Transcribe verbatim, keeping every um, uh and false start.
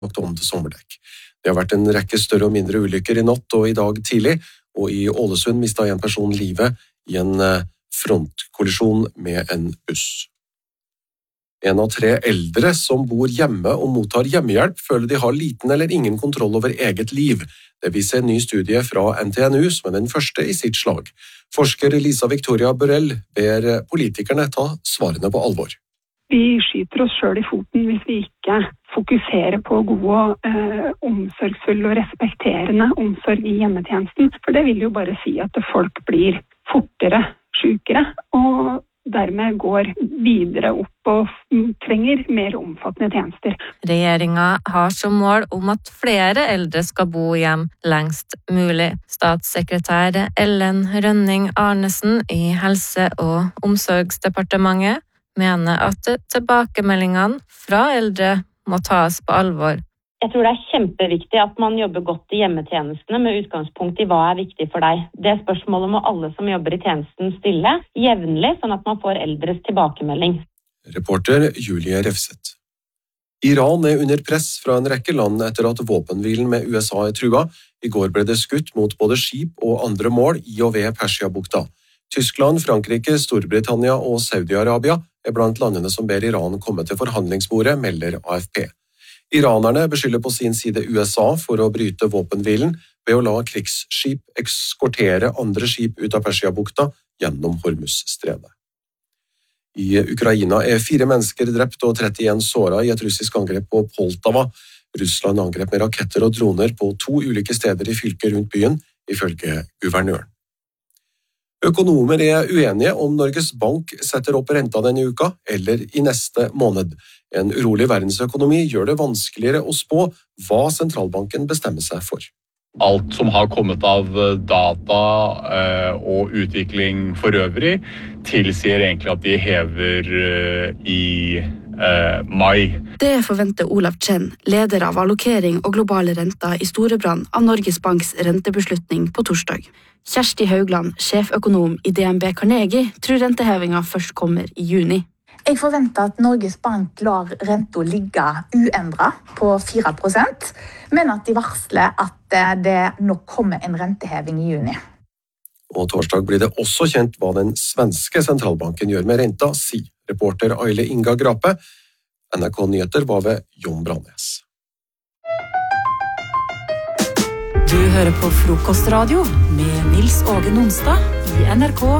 lagt om til sommerdekk. Det har vært en rekke større og mindre ulykker i natt og i dag tidlig, og i Ålesund mistet en person livet i en frontkollisjon med en buss. En av tre eldre som bor hjemme og mottar hjemmehjelp føler de har liten eller ingen kontroll over eget liv. Det viser en ny studie fra N T N U som er den første i sitt slag. Forsker Lisa Victoria Børrell ber politikerne ta svarene på alvor. Vi skyter oss selv i foten hvis vi ikke fokuserer på god, eh, omsorgsfull og respekterende omsorg i hjemmetjenesten. For det vil jo bare si at folk blir fortere sykere og dermed går videre opp og trenger mer omfattende tjenester. Regjeringen har som mål om at flere eldre skal bo hjem lengst mulig. Statssekretær Ellen Rønning Arnesen i Helse- og omsorgsdepartementet mener at tilbakemeldingene fra eldre må tas på alvor. Jeg tror det er kjempeviktig at man jobber godt i hjemmetjenestene med utgangspunkt i hva er viktig for deg. Det spørsmålet må alle som jobber i tjenesten stille jevnlig, sånn at man får eldres tilbakemelding. Reporter Julie Refseth. Iran er under press fra en rekke land etter at våpenhvilen med U S A er trua. I går ble det skutt mot både skip og andre mål i og ved Persiabukta. Tyskland, Frankrike, Storbritannia og Saudi-Arabia er blant landene som ber Iran komme til forhandlingsbordet, melder A F P. Iranerne beskylder på sin side U S A for å bryte våpenhvilen ved å la krigsskip eskortere andre skip ut av Persiabukta gjennom Hormuzstredet. I Ukraina er fire mennesker drept og trettien såret i et russisk angrep på Poltava. Russland angrep med raketter og droner på to ulike steder i fylket rundt byen, ifølge guvernøren. Økonomer er uenige om Norges Bank setter opp renta denne uka eller i neste måned. En urolig verdensøkonomi gjør det vanskeligere å spå hva sentralbanken bestemmer seg for. Alt som har kommet av data og utvikling for øvrig tilsier egentlig at de hever i mai. Det forventer Olav Chen, leder av allokering og globale renter i Storebrand av Norges Banks rentebeslutning på torsdag. Kjersti Haugland, sjeføkonom i D N B Carnegie, tror rentehevinga først kommer i juni. Jeg forventer at Norges Bank lar renta ligge uendret på fire prosent, men at de varsler at det nok kommer en renteheving i juni. Og torsdag blir det også kjent hva den svenske sentralbanken gjør med renta, sier reporter Aile Inga Grape. N R K Nyheter var ved Jon Brannes. Du hører på Frokostradio med Nils Åge Nonstad i N R K